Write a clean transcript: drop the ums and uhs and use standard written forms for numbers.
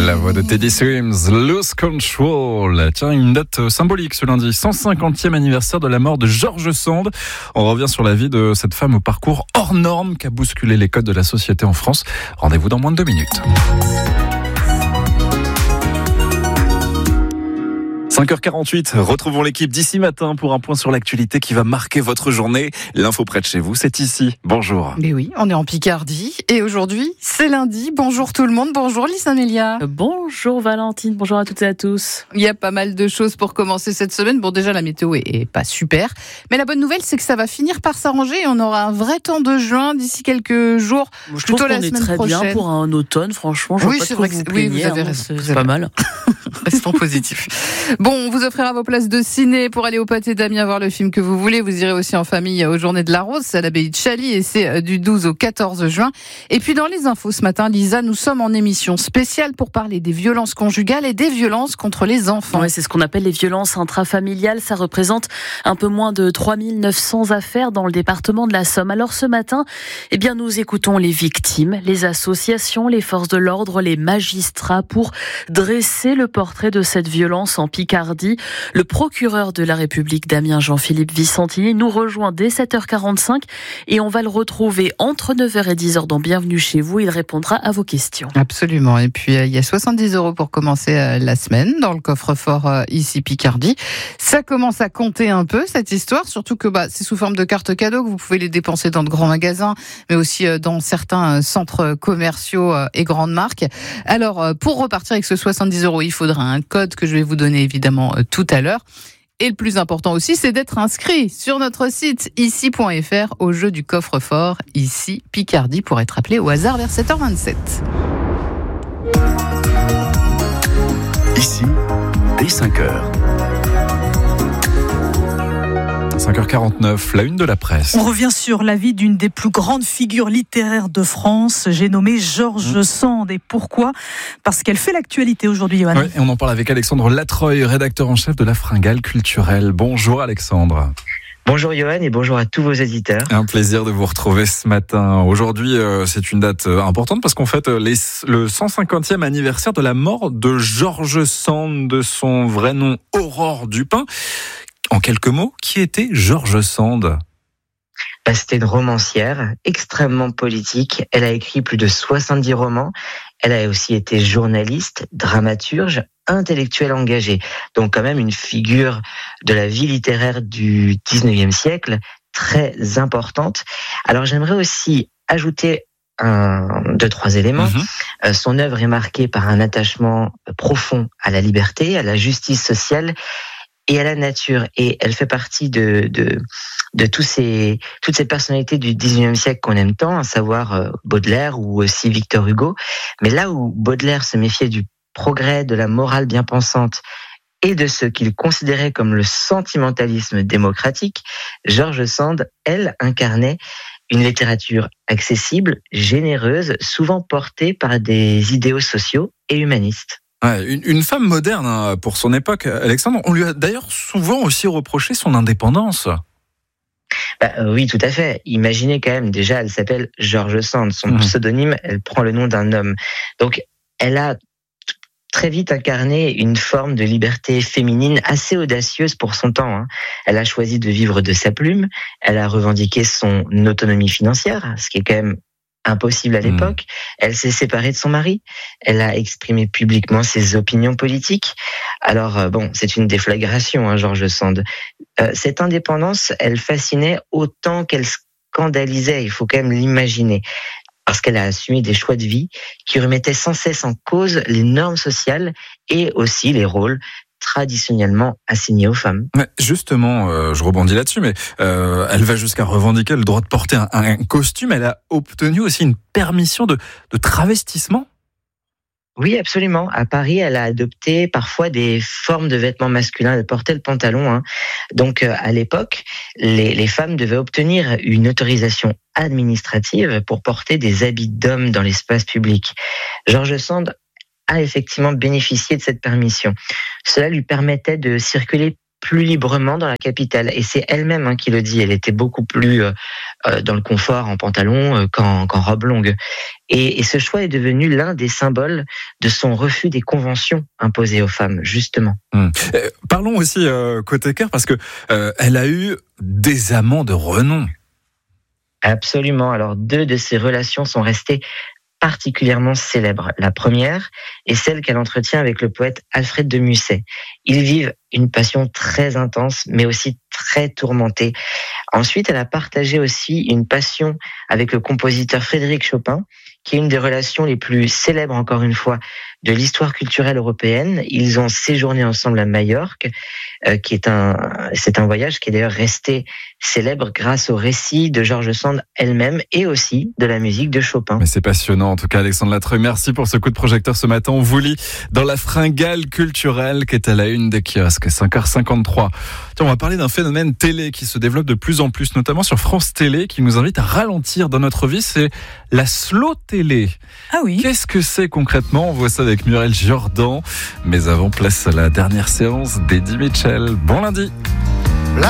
La voix de Teddy Swims, Lose Control. Tiens, une date symbolique ce lundi, 150e anniversaire de la mort de George Sand. On revient sur la vie de cette femme au parcours hors norme qui a bousculé les codes de la société en France. Rendez-vous dans moins de 2 minutes. 5h48, retrouvons l'équipe d'ici matin pour un point sur l'actualité qui va marquer votre journée. L'info près de chez vous, c'est ici. Bonjour. Mais oui, on est en Picardie et aujourd'hui, c'est lundi. Bonjour tout le monde, bonjour Lisa Amélia. Bonjour Valentine, bonjour à toutes et à tous. Il y a pas mal de choses pour commencer cette semaine. Bon, déjà la météo est pas super, mais la bonne nouvelle c'est que ça va finir par s'arranger et on aura un vrai temps de juin d'ici quelques jours. Moi, je trouve qu'on est très prochaine. Bien pour un automne, franchement. Je oui, vois c'est pas vrai que que vous avez raison. C'est pas mal. Restons positifs. Bon, on vous offrira vos places de ciné pour aller au Pâté d'Amiens voir le film que vous voulez. Vous irez aussi en famille aux Journées de la Rose, c'est à l'abbaye de Chaly et c'est du 12 au 14 juin. Et puis dans les infos ce matin, Lisa, nous sommes en émission spéciale pour parler des violences conjugales et des violences contre les enfants. Ouais, c'est ce qu'on appelle les violences intrafamiliales. Ça représente un peu moins de 3900 affaires dans le département de la Somme. Alors ce matin, nous écoutons les victimes, les associations, les forces de l'ordre, les magistrats pour dresser le portrait de cette violence en Picardie. Le procureur de la République d'Amiens, Jean-Philippe Vicentini, nous rejoint dès 7h45 et on va le retrouver entre 9h et 10h dans Bienvenue chez vous. Il répondra à vos questions. Absolument. Et puis, il y a 70 € pour commencer la semaine dans le coffre-fort ici Picardie. Ça commence à compter un peu, cette histoire, surtout que c'est sous forme de cartes cadeaux que vous pouvez les dépenser dans de grands magasins, mais aussi dans certains centres commerciaux et grandes marques. Alors, pour repartir avec ce 70 €, il faudra un code que je vais vous donner évidemment tout à l'heure. Et le plus important aussi, c'est d'être inscrit sur notre site ici.fr au jeu du coffre-fort ici Picardie pour être appelé au hasard vers 7h27. Ici, dès 5h. 5h49, la une de la presse. On revient sur la vie d'une des plus grandes figures littéraires de France. J'ai nommé George Sand. Et pourquoi ? Parce qu'elle fait l'actualité aujourd'hui, Johan. Oui, et on en parle avec Alexandre Latreuil, rédacteur en chef de La Fringale Culturelle. Bonjour Alexandre. Bonjour Johan et bonjour à tous vos auditeurs. Un plaisir de vous retrouver ce matin. Aujourd'hui, c'est une date importante parce qu'on fête le 150e anniversaire de la mort de George Sand, de son vrai nom Aurore Dupin. En quelques mots, qui était George Sand ? C'était une romancière extrêmement politique. Elle a écrit plus de 70 romans. Elle a aussi été journaliste, dramaturge, intellectuelle engagée. Donc quand même une figure de la vie littéraire du 19e siècle très importante. Alors j'aimerais aussi ajouter 2-3 éléments. Son œuvre est marquée par un attachement profond à la liberté, à la justice sociale et à la nature, et elle fait partie de toutes ces personnalités du 19e siècle qu'on aime tant, à savoir Baudelaire ou aussi Victor Hugo. Mais là où Baudelaire se méfiait du progrès, de la morale bien pensante et de ce qu'il considérait comme le sentimentalisme démocratique, George Sand, elle, incarnait une littérature accessible, généreuse, souvent portée par des idéaux sociaux et humanistes. Ouais, une femme moderne pour son époque, Alexandre. On lui a d'ailleurs souvent aussi reproché son indépendance. Oui, tout à fait. Imaginez quand même, déjà, elle s'appelle George Sand. Son pseudonyme, elle prend le nom d'un homme. Donc, elle a très vite incarné une forme de liberté féminine assez audacieuse pour son temps. Elle a choisi de vivre de sa plume. Elle a revendiqué son autonomie financière, ce qui est quand même impossible à l'époque. Elle s'est séparée de son mari. Elle a exprimé publiquement ses opinions politiques. Alors, c'est une déflagration, George Sand. Cette indépendance, elle fascinait autant qu'elle scandalisait. Il faut quand même l'imaginer. Parce qu'elle a assumé des choix de vie qui remettaient sans cesse en cause les normes sociales et aussi les rôles traditionnellement assignés aux femmes. Justement, je rebondis là-dessus, mais elle va jusqu'à revendiquer le droit de porter un costume. Elle a obtenu aussi une permission de travestissement. Oui, absolument. À Paris, elle a adopté parfois des formes de vêtements masculins. Elle portait le pantalon. Donc, à l'époque, les femmes devaient obtenir une autorisation administrative pour porter des habits d'hommes dans l'espace public. George Sand a effectivement bénéficié de cette permission. Cela lui permettait de circuler plus librement dans la capitale. Et c'est elle-même qui le dit. Elle était beaucoup plus dans le confort en pantalon qu'en robe longue. Et ce choix est devenu l'un des symboles de son refus des conventions imposées aux femmes, justement. Parlons aussi côté cœur, parce que elle a eu des amants de renom. Absolument. Alors, 2 de ces relations sont restées particulièrement célèbres. La première est celle qu'elle entretient avec le poète Alfred de Musset. Ils vivent une passion très intense, mais aussi très tourmentée. Ensuite, elle a partagé aussi une passion avec le compositeur Frédéric Chopin, qui est une des relations les plus célèbres, encore une fois, de l'histoire culturelle européenne. Ils ont séjourné ensemble à Majorque, c'est un voyage qui est d'ailleurs resté célèbre grâce au récit de George Sand elle-même et aussi de la musique de Chopin. Mais c'est passionnant, en tout cas, Alexandre Latreuil. Merci pour ce coup de projecteur ce matin. On vous lit dans la fringale culturelle qui est à la une des kiosques, 5h53. Tiens, on va parler d'un phénomène télé qui se développe de plus en plus, notamment sur France Télé, qui nous invite à ralentir dans notre vie. C'est la slow télé. Ah oui. Qu'est-ce que c'est concrètement? On voit ça avec Muriel Jordan. Mais avant, place à la dernière séance d'Eddie Mitchell. Bon lundi.